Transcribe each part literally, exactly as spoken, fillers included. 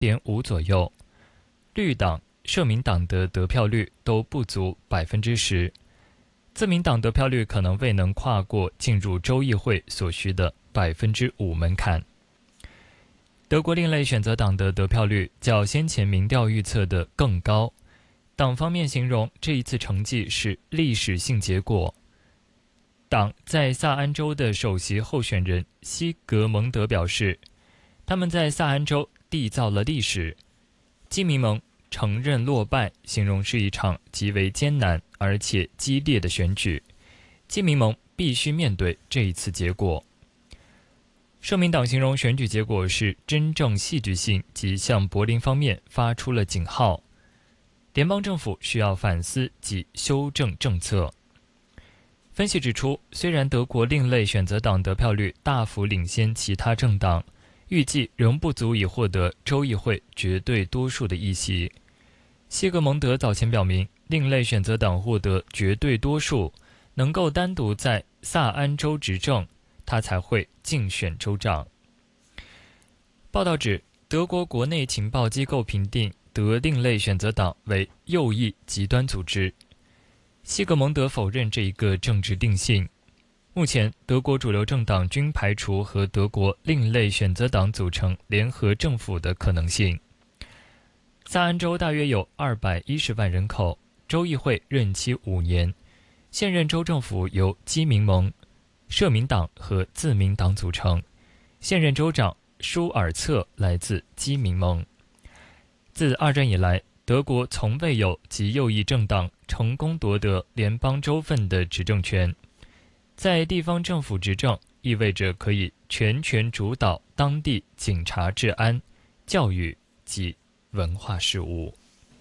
点五左右。绿党、社民党的得票率都不足百分之十，自民党得票率可能未能跨过进入州议会所需的百分之五门槛。德国另类选择党的得票率较先前民调预测的更高，党方面形容这一次成绩是历史性结果。党在萨安州的首席候选人西格蒙德表示，他们在萨安州缔造了历史。基民盟承认落败，形容是一场极为艰难而且激烈的选举。基民盟必须面对这一次结果。社民党形容选举结果是真正戏剧性及向柏林方面发出了警号。联邦政府需要反思及修正政策。分析指出，虽然德国另类选择党得票率大幅领先其他政党，预计仍不足以获得州议会绝对多数的议席。西格蒙德早前表明，另类选择党获得绝对多数，能够单独在萨安州执政，他才会竞选州长。报道指，德国国内情报机构评定德另类选择党为右翼极端组织。西格蒙德否认这一个政治定性。目前，德国主流政党均排除和德国另类选择党组成联合政府的可能性。萨安州大约有二百一十万人口，州议会任期五年，现任州政府由基民盟、社民党和自民党组成，现任州长舒尔策来自基民盟。自二战以来，德国从未有极右翼政党成功夺得联邦州份的执政权。在地方政府执政，意味着可以全权主导当地警察治安、教育及文化事务。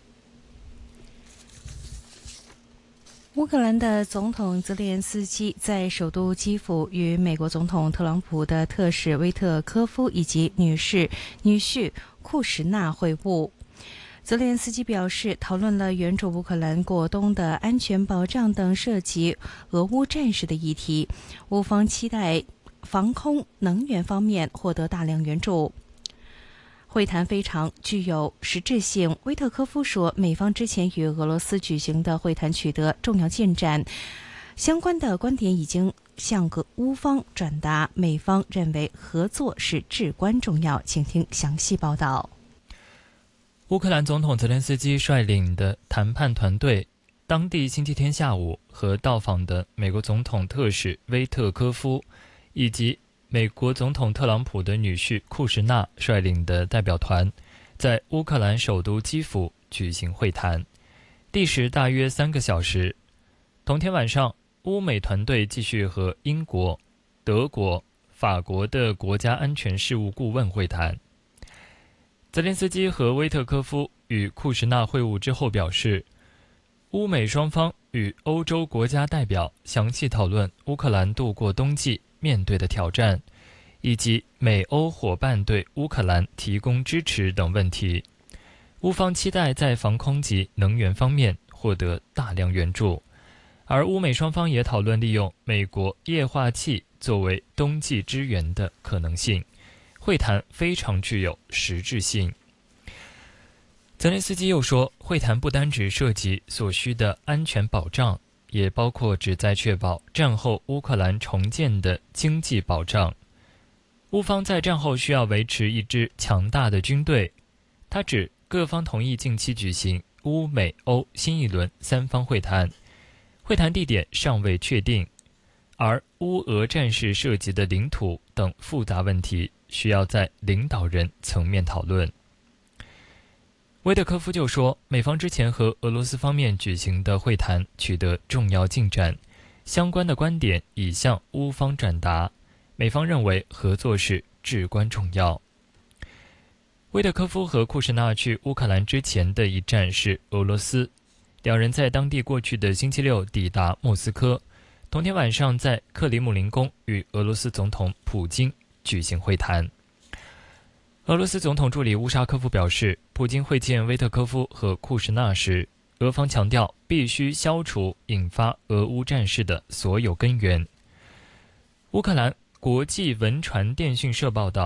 乌克兰的总统泽连斯基在首都基辅与美国总统特朗普的特使威特科夫以及女士、女婿库什纳会晤。泽连斯基表示，讨论了援助乌克兰过冬的安全保障等涉及俄乌战事的议题。乌方期待防空、能源方面获得大量援助。会谈非常具有实质性。威特科夫说，美方之前与俄罗斯举行的会谈取得重要进展，相关的观点已经向乌方转达，美方认为合作是至关重要。请听详细报道。 乌克兰总统泽连斯基率领的谈判团队，当地星期天下午和到访的美国总统特使威特科夫，以及美国总统特朗普的女婿库什纳率领的代表团，在乌克兰首都基辅举行会谈，历时大约三个小时。同天晚上，乌美团队继续和英国、德国、法国的国家安全事务顾问会谈。泽连斯基和威特科夫与库什纳会晤之后表示，乌美双方与欧洲国家代表详细讨论乌克兰度过冬季面对的挑战，以及美欧伙伴对乌克兰提供支持等问题。乌方期待在防空及能源方面获得大量援助，而乌美双方也讨论利用美国液化气作为冬季支援的可能性。会谈非常具有实质性。泽连斯基又说，会谈不单只涉及所需的安全保障，也包括旨在确保战后乌克兰重建的经济保障。乌方在战后需要维持一支强大的军队。他指各方同意近期举行乌美欧新一轮三方会谈，会谈地点尚未确定，而乌俄战事涉及的领土等复杂问题需要在领导人层面讨论。威特科夫就说，美方之前和俄罗斯方面举行的会谈取得重要进展，相关的观点已向乌方转达，美方认为合作是至关重要。威特科夫和库什纳去乌克兰之前的一站是俄罗斯，两人在当地过去的星期六抵达莫斯科，同天晚上在克里姆林宫与俄罗斯总统普京举行会谈。俄罗斯总统助理乌沙科夫表示，普京会见威特科夫和库什纳时，俄方强调必须消除引发俄乌战事的所有根源。乌克兰国际文传电讯社报道，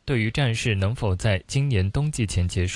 对于战事能否在今年冬季前结束